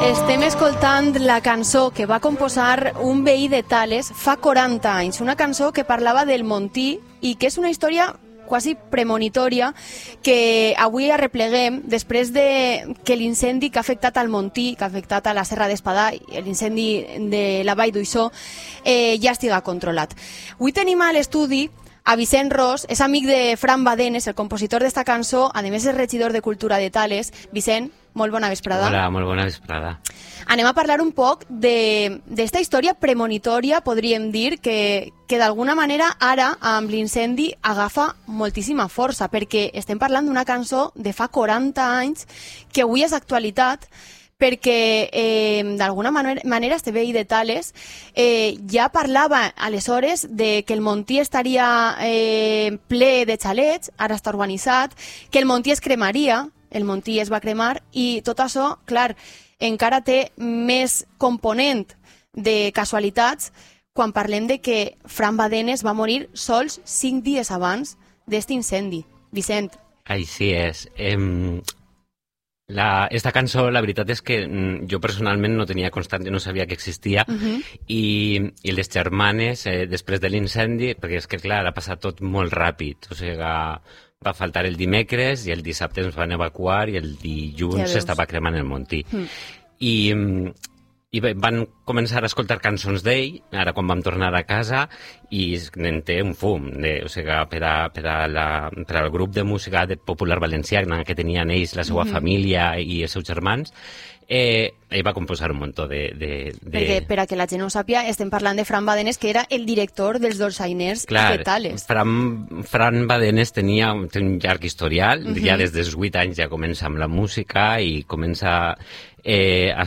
Estem escoltant la cançó que va composar un veí de Tales fa 40 anys, una cançó que parlava del Montí i que és una història quasi premonitòria que avui arrepleguem després de que l'incendi que ha afectat al Montí, que ha afectat a la Serra d'Espadà, l'incendi de la Vall d'Uixó, ja estiga controlat. Avui tenim a l'estudi a Vicent Ros, és amic de Fran Badenes, el compositor d'esta cançó, a més és regidor de Cultura de Tales. Vicent, molt bona vesprada. Hola, molt bona vesprada. Anem a parlar un poc d'esta història premonitòria, podríem dir, que d'alguna manera ara, amb l'incendi, agafa moltíssima força, perquè estem parlant d'una cançó de fa 40 anys que avui és actualitat, perquè d'alguna manera este veí de Tales ja parlava aleshores de que el Montí estaria ple de xalets, ara està urbanitzat, que el Montí es cremaria, el Montí es va cremar, i tot això, clar, encara té més component de casualitats quan parlem de que Fran Badenes va morir sols 5 dies abans d'este incendi. Vicent. Així és. Esta cançó, la veritat és que jo personalment no tenia constant, no sabia que existia, i les germanes, després de l'incendi, perquè és que, clar, ha passat tot molt ràpid, o sigui, va faltar el dimecres i el dissabte ens van evacuar i el dilluns s'estava cremant el Montí. I van començar a escoltar cançons d'ell, ara quan vam tornar a casa, i en té un fum, o sigui, per al grup de música popular valenciana que tenien ells, la seva família i els seus germans, ell va composar un muntó de... Perquè, per a que la gent ho sàpia, estem parlant de Fran Badenes, que era el director dels dolçainers de Tales. Fran Badenes té un llarg historial, ja des dels 8 anys ja comença amb la música i comença a